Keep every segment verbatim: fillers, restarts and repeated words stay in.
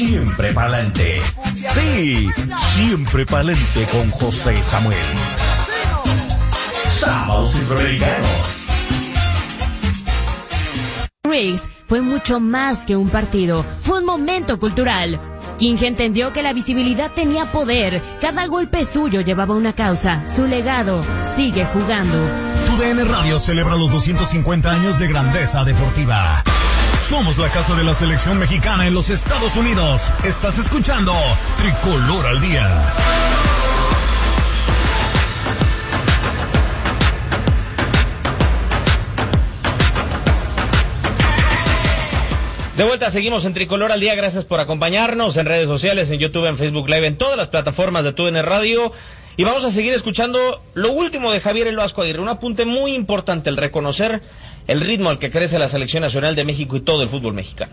siempre pa'lante. Sí, siempre pa'lante con José Samuel. Sábados Centroamericanos. Riggs fue mucho más que un partido, fue un momento cultural. King entendió que la visibilidad tenía poder, cada golpe suyo llevaba una causa, su legado sigue jugando. Tu D N Radio celebra los doscientos cincuenta años de grandeza deportiva. Somos la casa de la selección mexicana en los Estados Unidos. Estás escuchando Tricolor al Día. De vuelta, seguimos en Tricolor al Día. Gracias por acompañarnos en redes sociales, en YouTube, en Facebook Live, en todas las plataformas de Tu D N Radio. Y vamos a seguir escuchando lo último de Javier El Vasco Aguirre. Un apunte muy importante, el reconocer el ritmo al que crece la Selección Nacional de México y todo el fútbol mexicano.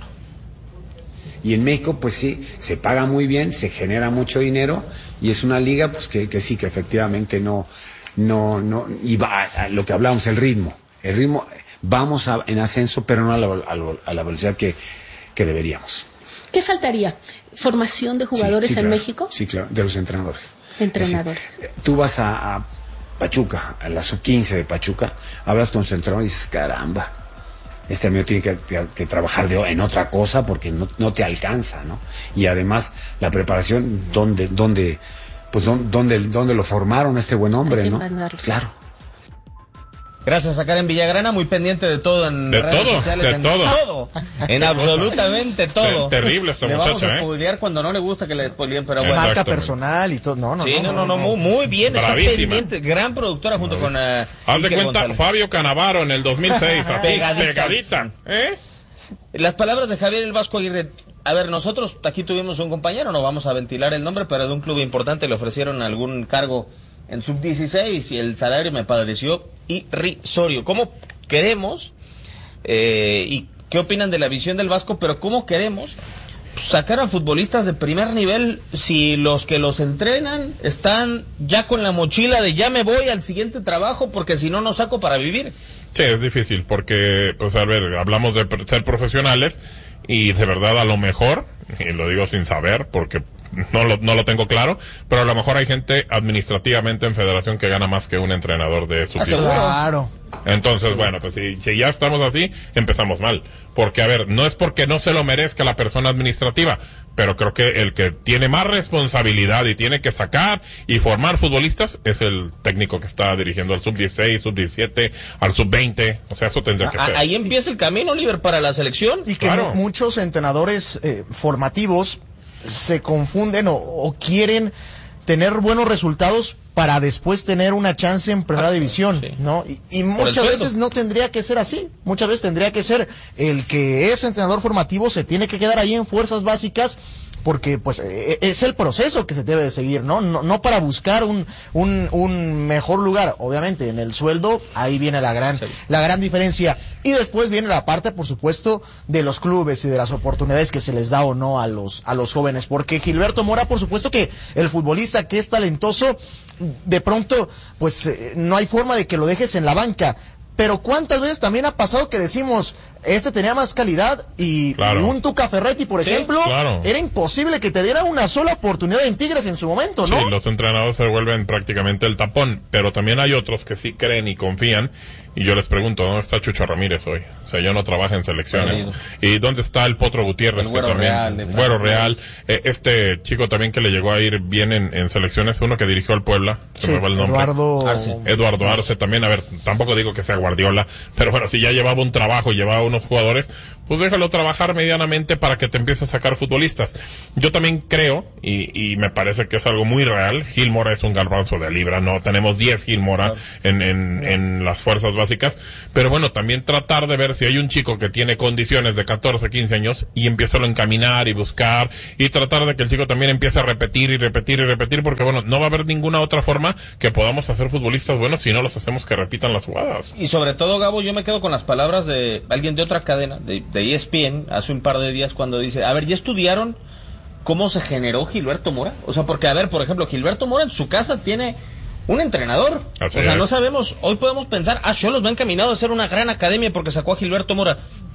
Y en México, pues sí, se paga muy bien, se genera mucho dinero, y es una liga, pues que, que sí, que efectivamente no, no, no, y va a, a lo que hablábamos, el ritmo. El ritmo, vamos a, en ascenso, pero no a la, a la, a la velocidad que, que deberíamos. ¿Qué faltaría? ¿Formación de jugadores sí, sí, en claro. México? Sí, claro, de los entrenadores. Entrenadores. Es decir, tú vas a, a Pachuca, a la sub quince de Pachuca, hablas con su entrenador y dices, caramba, este amigo tiene que, que, que trabajar de, en otra cosa porque no, no te alcanza, ¿no? Y además, la preparación, ¿dónde, dónde, pues, dónde, dónde lo formaron este buen hombre, ¿no? Claro. Gracias a Karen Villagrana, muy pendiente de todo en de redes todo, sociales. De en todo, todo. En absolutamente todo. Ter terrible esta le muchacha, vamos a ¿eh? spoilear cuando no le gusta que le spoileen, pero bueno. Marca personal y todo. No, no, sí, no. no, no, no, muy, muy bien. Bravísima. Está pendiente. Gran productora junto con... Uh, Haz de Iker cuenta, González. Fabio Canavaro en el dos mil seis, así, pegadita. pegadita. ¿Eh? Las palabras de Javier El Vasco Aguirre. A ver, nosotros aquí tuvimos un compañero, no vamos a ventilar el nombre, pero de un club importante le ofrecieron algún cargo en sub dieciséis y el salario me pareció irrisorio. ¿Cómo queremos, eh, y qué opinan de la visión del Vasco, pero cómo queremos sacar a futbolistas de primer nivel si los que los entrenan están ya con la mochila de ya me voy al siguiente trabajo porque si no, no saco para vivir? Sí, es difícil porque, pues a ver, hablamos de ser profesionales y de verdad a lo mejor, y lo digo sin saber porque no lo, no lo tengo claro, pero a lo mejor hay gente administrativamente en federación que gana más que un entrenador de su equipo. Claro. Entonces, bueno, pues si, si ya estamos así, empezamos mal. Porque, a ver, no es porque no se lo merezca la persona administrativa, pero creo que el que tiene más responsabilidad y tiene que sacar y formar futbolistas es el técnico que está dirigiendo al sub dieciséis, sub diecisiete, al sub veinte. O sea, eso tendría que A, ser. ahí empieza el camino, Oliver, para la selección. Y que Claro. muchos entrenadores eh, formativos se confunden o, o quieren tener buenos resultados para después tener una chance en primera Ah, división, sí. ¿no? Y, y muchas veces no tendría que ser así. Muchas veces tendría que ser el que es entrenador formativo se tiene que quedar ahí en fuerzas básicas porque pues eh, es el proceso que se debe de seguir, ¿no? No, no para buscar un, un, un mejor lugar. Obviamente, en el sueldo, ahí viene la gran, sí. la gran diferencia. Y después viene la parte, por supuesto, de los clubes y de las oportunidades que se les da o no a los, a los jóvenes. Porque Gilberto Mora, por supuesto que el futbolista que es talentoso, de pronto, pues eh, no hay forma de que lo dejes en la banca. Pero cuántas veces también ha pasado que decimos, este tenía más calidad y, claro. y un Tuca Ferretti, por sí, ejemplo, claro. era imposible que te diera una sola oportunidad en Tigres en su momento, ¿no? Sí, los entrenadores se vuelven prácticamente el tapón, pero también hay otros que sí creen y confían, y yo les pregunto, ¿dónde está Chucho Ramírez hoy? O sea, yo no trabajo en selecciones. ¿Y dónde está el Potro Gutiérrez? El que Güero también, Real. Güero Real. Eh, este chico también que le llegó a ir bien en, en selecciones, uno que dirigió al Puebla, se sí, me va el nombre. Eduardo Arce. Eduardo Arce también, a ver, tampoco digo que sea Guardiola, pero bueno, si ya llevaba un trabajo y llevaba unos jugadores, pues déjalo trabajar medianamente para que te empiece a sacar futbolistas. Yo también creo, y, y me parece que es algo muy real, Gil Mora es un garbanzo de libra, no tenemos diez Gil Mora en, en, en las fuerzas básicas, pero bueno, también tratar de ver si hay un chico que tiene condiciones de catorce, quince años y empieza a encaminar y buscar y tratar de que el chico también empiece a repetir y repetir y repetir, porque bueno, no va a haber ninguna otra forma que podamos hacer futbolistas buenos si no los hacemos que repitan las jugadas. Y sobre todo, Gabo, yo me quedo con las palabras de alguien de otra cadena, de, de E S P N, hace un par de días cuando dice, a ver, ¿ya estudiaron cómo se generó Gilberto Mora? O sea, porque, a ver, por ejemplo, Gilberto Mora en su casa tiene un entrenador. Así o sea, es. no sabemos, hoy podemos pensar, ah, Xolos va encaminado a ser una gran academia porque sacó a Gilberto Mora.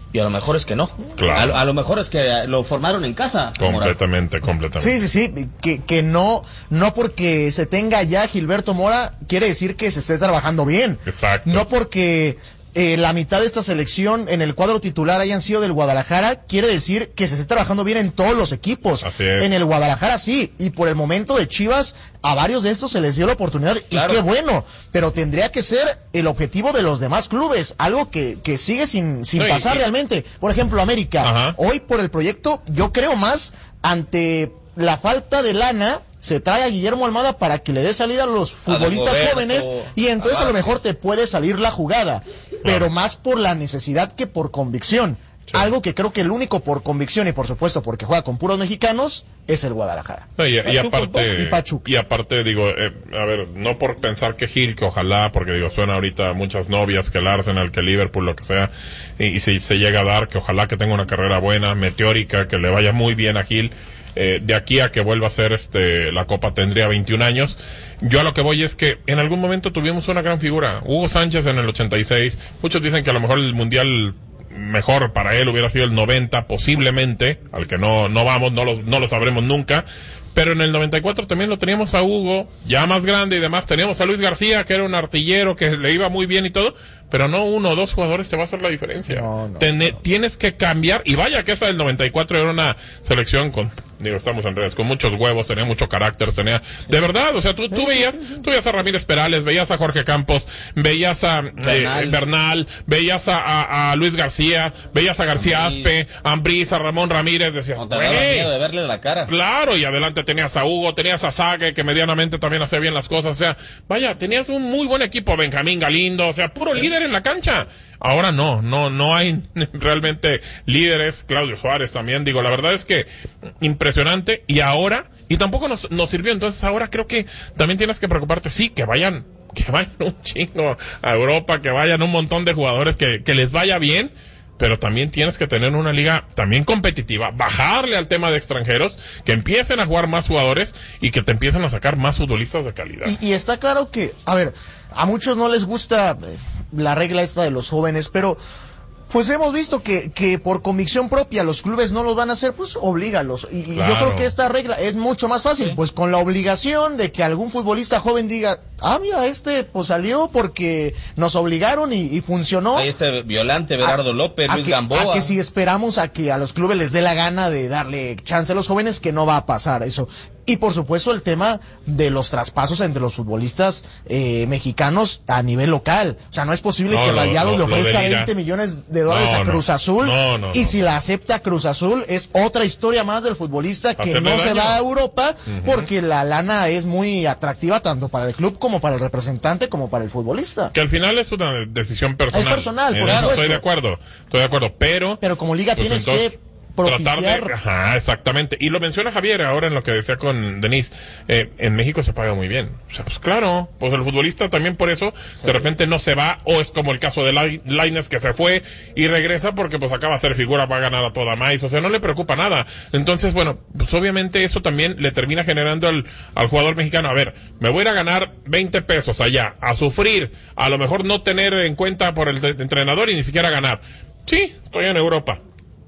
Y a lo mejor es que no. Claro. A, a lo mejor es que lo formaron en casa. Completamente, Mora. completamente. Sí, sí, sí. Que, que no, no porque se tenga ya Gilberto Mora, quiere decir que se esté trabajando bien. Exacto. No porque eh, la mitad de esta selección en el cuadro titular hayan sido del Guadalajara, quiere decir que se esté trabajando bien en todos los equipos. Así es. En el Guadalajara sí, y por el momento de Chivas, a varios de estos se les dio la oportunidad, Claro. y qué bueno, pero tendría que ser el objetivo de los demás clubes, algo que, que sigue sin, sin Sí, pasar y- realmente. Por ejemplo, América, Ajá. hoy por el proyecto, yo creo más ante la falta de lana, se trae a Guillermo Almada para que le dé salida a los futbolistas Dagoberto, jóvenes, y entonces a a lo Vázquez. mejor te puede salir la jugada, pero Claro. más por la necesidad que por convicción. Sí. Algo que creo que el único por convicción, y por supuesto porque juega con puros mexicanos, es el Guadalajara. No, y, y Pachuca, aparte, y Pachuca. y aparte digo, eh, a ver, no por pensar que Gil, que ojalá, porque digo, suena ahorita muchas novias, que el Arsenal, que el Liverpool, lo que sea, y, y si se llega a dar, que ojalá que tenga una carrera buena, meteórica, que le vaya muy bien a Gil, eh, de aquí a que vuelva a ser este, la Copa tendría veintiún años. Yo a lo que voy es que en algún momento tuvimos una gran figura, Hugo Sánchez en el ochenta y seis, muchos dicen que a lo mejor el Mundial mejor para él hubiera sido el noventa, posiblemente, al que no, no vamos, no lo, no lo sabremos nunca, pero en el noventa y cuatro también lo teníamos a Hugo, ya más grande y demás, teníamos a Luis García, que era un artillero, que le iba muy bien y todo, pero no uno o dos jugadores te va a hacer la diferencia. No, no, Tene- Tienes que cambiar, y vaya que esa del noventa y cuatro era una selección con, digo, estamos en redes, con muchos huevos, tenía mucho carácter, tenía, de verdad, o sea, tú, tú veías, tú veías a Ramírez Perales, veías a Jorge Campos, veías a eh, Bernal. Bernal, veías a, a, a Luis García, veías a García Ambriz. Aspe, a Ambriz, a Ramón Ramírez, decías, No te daba "Güey". miedo de verle la cara. Claro, y adelante tenías a Hugo, tenías a Sague, que medianamente también hacía bien las cosas, o sea, vaya, tenías un muy buen equipo, Benjamín Galindo, o sea, puro líder en la cancha. Ahora no, no, no hay realmente líderes, Claudio Suárez también, digo, la verdad es que impresionante, y ahora, y tampoco nos, nos sirvió, entonces ahora creo que también tienes que preocuparte, sí, que vayan, que vayan un chingo a Europa, que vayan un montón de jugadores, que, que les vaya bien, pero también tienes que tener una liga también competitiva, bajarle al tema de extranjeros, que empiecen a jugar más jugadores y que te empiecen a sacar más futbolistas de calidad. Y, y está claro que, a ver, a muchos no les gusta eh, la regla esta de los jóvenes, pero pues hemos visto que, que por convicción propia los clubes no los van a hacer, pues oblígalos. Y, y Claro. yo creo que esta regla es mucho más fácil, Sí. pues con la obligación de que algún futbolista joven diga, ah, mira, este pues salió porque nos obligaron y, y funcionó. Ahí este Violante, Berardo A- López, a Luis que, Gamboa. a que si esperamos a que a los clubes les dé la gana de darle chance a los jóvenes, que no va a pasar eso. Y por supuesto el tema de los traspasos entre los futbolistas eh, mexicanos a nivel local. O sea, no es posible No, que lo- Rayados lo- le lo de ofrezca Lira. veinte millones de dólares No, a no. Cruz Azul. No, no, y no. si la acepta Cruz Azul, es otra historia más del futbolista que Hacerle no se daño. va a Europa, porque la lana es muy atractiva tanto para el club como para el representante como para el futbolista. Que al final es una decisión personal. Es personal, En por eso supuesto. Estoy de acuerdo, estoy de acuerdo, pero... Pero como liga pues tienes entonces, que propiciar... tratar de, ajá, exactamente. Y lo menciona Javier ahora en lo que decía con Denise. Eh, en México se paga muy bien. O sea, pues claro, pues el futbolista también por eso de repente no se va, o es como el caso de Lai- Lainez, que se fue y regresa porque pues acaba de ser figura, va a ganar a toda maíz. O sea, no le preocupa nada. Entonces, bueno, pues obviamente eso también le termina generando al, al jugador mexicano, a ver, me voy a ir a ganar veinte pesos allá, a sufrir, a lo mejor no tener en cuenta por el de- entrenador y ni siquiera ganar. Sí, estoy en Europa.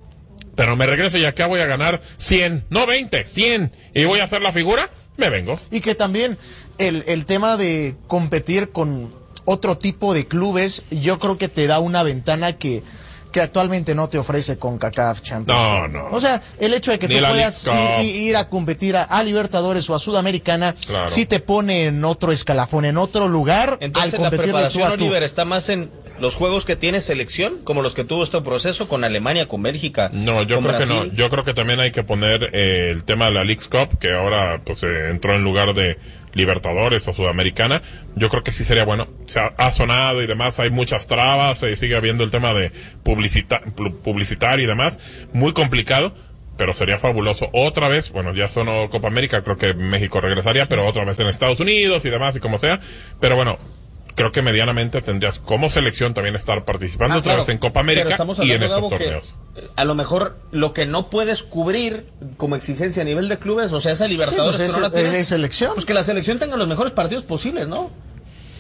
Pero me regreso y acá voy a ganar cien, no veinte, cien, y voy a hacer la figura, me vengo. Y que también el, el tema de competir con otro tipo de clubes, yo creo que te da una ventana que, que actualmente no te ofrece con CONCACAF Champions. No, no. O sea, el hecho de que Ni tú la puedas League Cup. ir, ir- ir a competir a, a Libertadores o a Sudamericana, Claro. sí te pone en otro escalafón, en otro lugar, Entonces al la competir de tú preparación, a tú. Oliver, está más en los juegos que tiene selección, como los que tuvo este proceso con Alemania, con Bélgica. No, yo con creo que no. Brasil. Yo creo que también hay que poner eh, el tema de la League Cup, que ahora pues eh, entró en lugar de Libertadores o Sudamericana. Yo creo que sí sería bueno. O sea, ha sonado y demás, hay muchas trabas, eh, sigue habiendo el tema de publicita pu- publicitar y demás, muy complicado. Pero sería fabuloso. Otra vez, bueno, ya sonó Copa América, creo que México regresaría, pero otra vez en Estados Unidos y demás y como sea. Pero bueno, creo que medianamente tendrías como selección también estar participando Ah, otra claro. vez en Copa Pero América estamos y en hablando, esos Gabo, que, torneos. eh, a lo mejor lo que no puedes cubrir como exigencia a nivel de clubes, o sea, esa Sí, Libertadores pues que es, no la tienes, es selección. pues que la selección tenga los mejores partidos posibles, ¿no?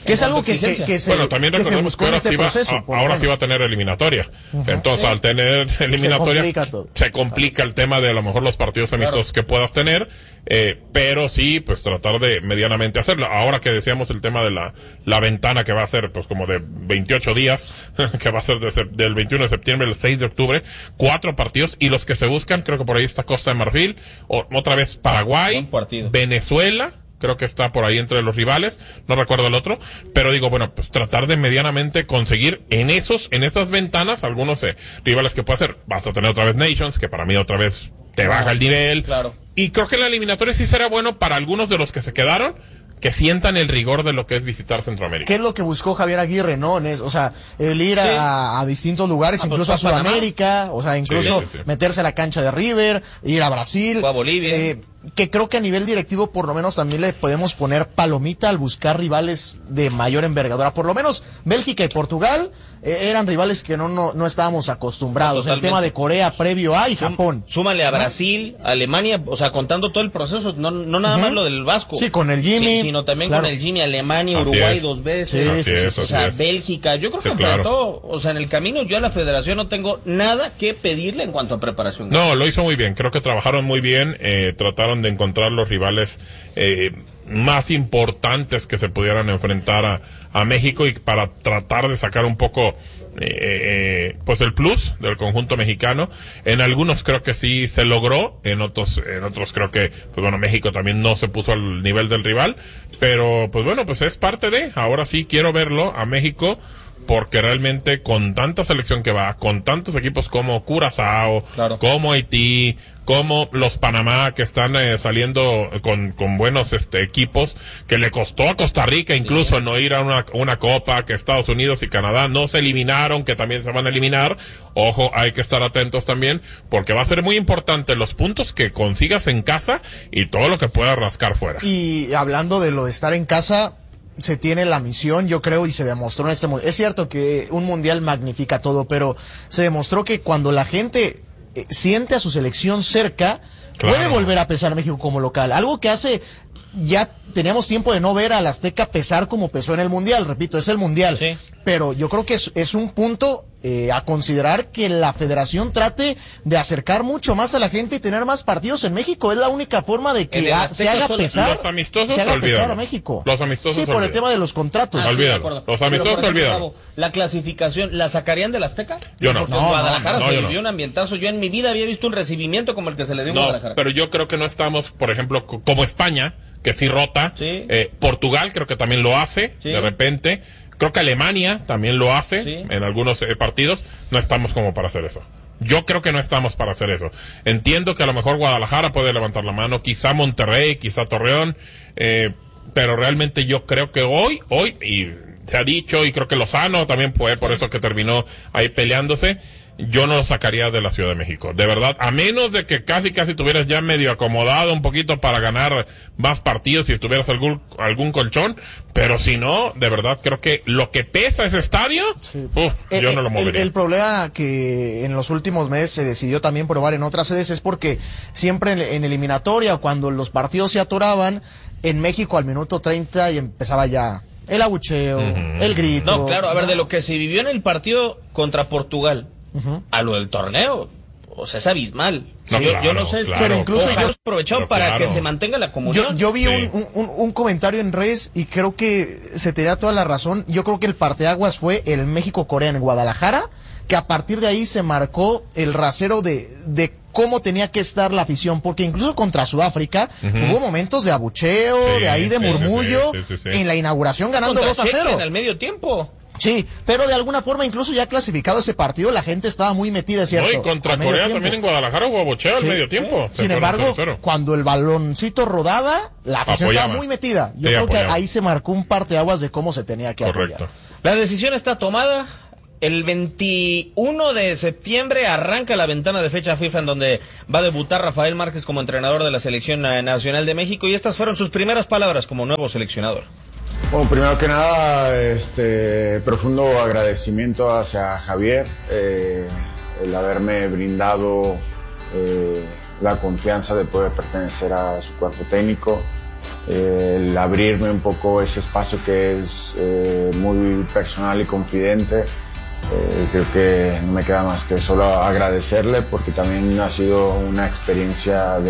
Que es algo que, que, que se, bueno, también que se recordemos buscó que en ahora, este sí va, proceso. a, ahora sí va a tener eliminatoria. Uh-huh. Entonces, eh, al tener eliminatoria, se complica, todo. Se complica el tema de a lo mejor los partidos amistosos claro. que puedas tener, eh, pero sí, pues tratar de medianamente hacerlo. Ahora que decíamos el tema de la, la ventana que va a ser, pues como de veintiocho días, que va a ser de, del veintiuno de septiembre al seis de octubre, cuatro partidos, y los que se buscan, creo que por ahí está Costa de Marfil, o, otra vez Paraguay, Venezuela, creo que está por ahí entre los rivales, no recuerdo el otro, pero digo, bueno, pues tratar de medianamente conseguir en esos, en esas ventanas, algunos eh, rivales que puede hacer, vas a tener otra vez Nations, que para mí otra vez te baja el nivel, claro. Y creo que la eliminatoria sí será bueno para algunos de los que se quedaron, que sientan el rigor de lo que es visitar Centroamérica. ¿Qué es lo que buscó Javier Aguirre, no? O sea, el ir sí. a, a distintos lugares, ah, incluso pues, a Sudamérica, o sea, incluso sí, sí, sí. meterse a la cancha de River, ir a Brasil. O a Bolivia. Eh, que creo que a nivel directivo por lo menos también le podemos poner palomita al buscar rivales de mayor envergadura. Por lo menos Bélgica y Portugal eh, eran rivales que no, no, no estábamos acostumbrados. No, el tema de Corea previo a y Sum, Japón. Súmale a Brasil, Alemania, o sea, contando todo el proceso, no, no nada uh-huh. más lo del Vasco. Sí, con el Jimmy. Sí, sino también claro. con el Jimmy, Alemania, así Uruguay es. dos veces. Sí, sí, sí, o sea, es. Bélgica. Yo creo sí, que claro. enfrentó, o sea, en el camino yo a la federación no tengo nada que pedirle en cuanto a preparación. No, lo hizo muy bien. Creo que trabajaron muy bien, eh, trataron de encontrar los rivales eh, más importantes que se pudieran enfrentar a, a México y para tratar de sacar un poco eh, eh, pues el plus del conjunto mexicano. En algunos creo que sí se logró, en otros en otros creo que pues bueno, México también no se puso al nivel del rival, pero pues bueno, pues es parte de, ahora sí quiero verlo a México, porque realmente con tanta selección que va, con tantos equipos como Curazao, claro. como Haití, como los Panamá que están eh, saliendo con, con buenos este equipos, que le costó a Costa Rica incluso sí. no ir a una, una copa, que Estados Unidos y Canadá no se eliminaron, que también se van a eliminar. Ojo, hay que estar atentos también, porque va a ser muy importante los puntos que consigas en casa y todo lo que puedas rascar fuera. Y hablando de lo de estar en casa, se tiene la misión, yo creo, y se demostró en este mundial. Es cierto que un mundial magnifica todo, pero se demostró que cuando la gente eh, siente a su selección cerca, claro. puede volver a pesar México como local. Algo que hace, ya teníamos tiempo de no ver al Azteca pesar como pesó en el mundial. Repito, es el mundial. Sí. Pero yo creo que es, es un punto eh, a considerar, que la federación trate de acercar mucho más a la gente y tener más partidos en México. Es la única forma de que ha, se haga pesar, los amistosos se haga olvídalo. pesar a México. Los amistosos sí, por olvídalo. el tema de los contratos. Ah, olvídalo. Los amistosos ejemplo, olvídalo. La clasificación, ¿la sacarían del Azteca? Yo no. Porque no en Guadalajara no, no, se yo vivió no. un ambientazo. Yo en mi vida había visto un recibimiento como el que se le dio en no, Guadalajara. Pero yo creo que no estamos, por ejemplo, como España, que sí rota. Sí. Eh, Portugal creo que también lo hace, sí. de repente. Creo que Alemania también lo hace sí. en algunos eh, partidos. No estamos como para hacer eso. Yo creo que no estamos para hacer eso. Entiendo que a lo mejor Guadalajara puede levantar la mano, quizá Monterrey, quizá Torreón, eh, pero realmente yo creo que hoy, hoy, y se ha dicho, y creo que Lozano también fue por eso que terminó ahí peleándose, yo no lo sacaría de la Ciudad de México, de verdad, a menos de que casi casi tuvieras ya medio acomodado un poquito para ganar más partidos y estuvieras algún algún colchón, pero si no, de verdad creo que lo que pesa ese estadio, sí. uf, eh, yo no lo movería. El, el problema que en los últimos meses se decidió también probar en otras sedes es porque siempre en, en eliminatoria, cuando los partidos se atoraban, en México al minuto treinta y empezaba ya el abucheo, uh-huh. el grito. No, claro, a ver, de lo que se vivió en el partido contra Portugal, uh-huh. a lo del torneo, o sea, es abismal. No, yo, claro, yo no sé, claro, pero incluso claro, ellos aprovecharon para claro. que se mantenga la comunión. Yo, yo vi sí. un, un, un comentario en redes y creo que se tenía toda la razón. Yo creo que el parteaguas fue el México-Corea en Guadalajara, que a partir de ahí se marcó el rasero de, de cómo tenía que estar la afición, porque incluso contra Sudáfrica uh-huh. hubo momentos de abucheo, sí, de ahí de sí, murmullo, sí, sí, sí, sí. en la inauguración ganando dos a cero. En el medio tiempo. Sí, pero de alguna forma, incluso ya clasificado ese partido, la gente estaba muy metida, ¿cierto? No, y contra Corea también en Guadalajara hubo abucheo sí, al medio tiempo. Sí. Sin embargo, cero cero. Cuando el baloncito rodaba, la afición apoyaba. Estaba muy metida. Yo sí, creo apoyaba. que ahí se marcó un parteaguas de cómo se tenía que Correcto. apoyar. La decisión está tomada. El veintiuno de septiembre arranca la ventana de fecha FIFA en donde va a debutar Rafael Márquez como entrenador de la Selección Nacional de México, y estas fueron sus primeras palabras como nuevo seleccionador. Bueno, primero que nada, este profundo agradecimiento hacia Javier, eh, el haberme brindado eh, la confianza de poder pertenecer a su cuerpo técnico. eh, el abrirme un poco ese espacio que es eh, muy personal y confidente. Eh, creo que no me queda más que solo agradecerle porque también ha sido una experiencia de